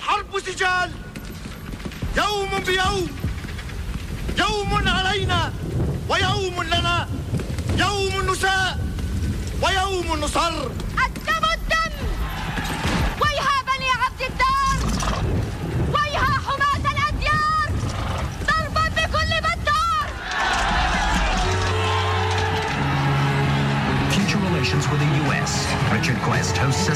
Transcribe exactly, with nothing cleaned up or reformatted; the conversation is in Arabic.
الحرب سجال، يوم بيوم، يوم علينا ويوم لنا، يوم نساء ويوم نصر. الدم الدم، ويها بني عبد الدار، ويها حماة الأديار، ضربا بكل بتار. Future relations with the U S. Richard Quest hosts